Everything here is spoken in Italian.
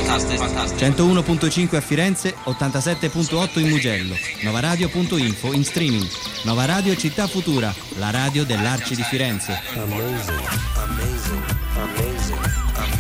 101.5 a Firenze, 87.8 in Mugello. Novaradio.info in streaming. Nova Radio Città Futura, la radio dell'Arci di Firenze. Amazing, amazing, amazing.